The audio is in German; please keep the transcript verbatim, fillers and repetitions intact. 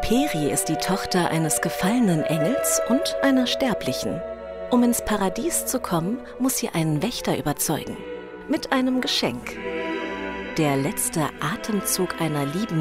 Peri ist die Tochter eines gefallenen Engels und einer Sterblichen. Um ins Paradies zu kommen, muss sie einen Wächter überzeugen. Mit einem Geschenk. Der letzte Atemzug einer liebenden